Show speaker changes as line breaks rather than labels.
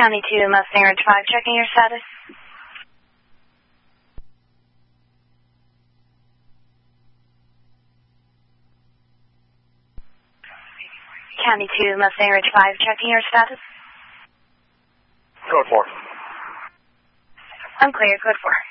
County 2, Mustang Ridge 5, checking your status. County 2, Mustang Ridge 5, checking your status.
Code 4.
Unclear, code 4.